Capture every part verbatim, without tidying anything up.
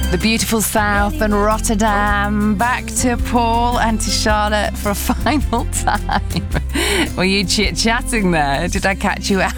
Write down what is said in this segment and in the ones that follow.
The beautiful South and Rotterdam. Back to Paul and to Charlotte for a final time. Were you chit-chatting there? Did I catch you out?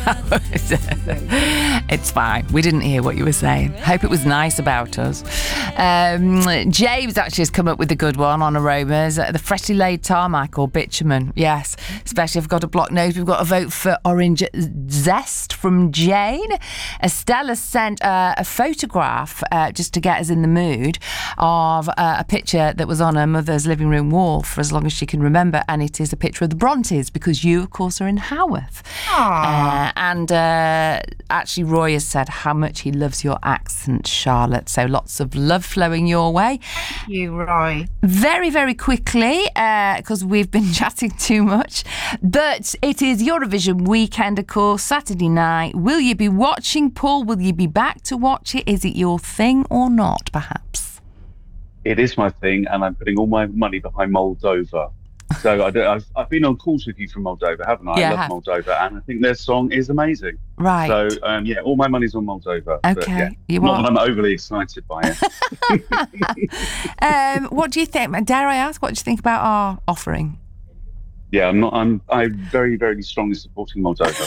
It's fine. We didn't hear what you were saying. Hope it was nice about us. Um, James actually has come up with a good one on aromas. The freshly laid tarmac or bitumen. Yes, especially if we've got a block nose. We've got a vote for orange zest from Jane. Estella sent uh, a photograph uh, just to get us in the mood of uh, a picture that was on her mother's living room wall for as long as she can remember, and it is a picture of the Brontes because you of course are in Haworth. Uh, and uh, actually Roy has said how much he loves your accent, Charlotte, so lots of love flowing your way. Thank you, Roy. Very very quickly because uh, we've been chatting too much, but it is Eurovision weekend of course, Saturday night. Will you be watching, Paul? Will you be back to watch it? Is it your thing or not? Perhaps it is my thing, and I'm putting all my money behind Moldova. So I do, I've, I've been on calls with you from Moldova, haven't I? Yeah, I love Moldova, and I think their song is amazing. Right. So um, yeah, all my money's on Moldova. Okay. But, yeah, you not are. that I'm overly excited by it. um, what do you think? Dare I ask? What do you think about our offering? Yeah, I'm not. I'm. I'm very, very strongly supporting Moldova.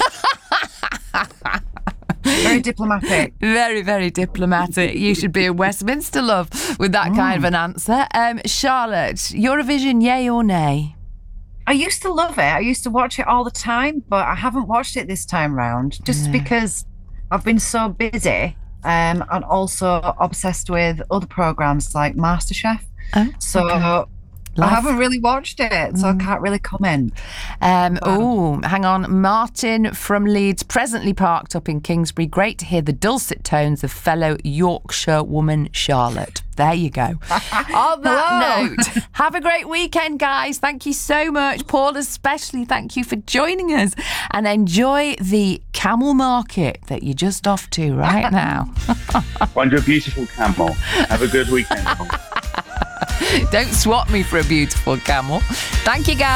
Very diplomatic. Very, very diplomatic. You should be in Westminster, love, with that mm. kind of an answer. Um, Charlotte, Eurovision, yay or nay? I used to love it. I used to watch it all the time, but I haven't watched it this time round just yeah. because I've been so busy um, and also obsessed with other programmes like MasterChef. Oh, so... Okay. Life. I haven't really watched it, so mm. I can't really comment. Um, oh, hang on. Martin from Leeds, presently parked up in Kingsbury. Great to hear the dulcet tones of fellow Yorkshire woman Charlotte. There you go. On that note, have a great weekend, guys. Thank you so much. Paul, especially, thank you for joining us. And enjoy the camel market that you're just off to right now. Find your beautiful camel. Have a good weekend. Don't swap me for a beautiful camel. Thank you, guys.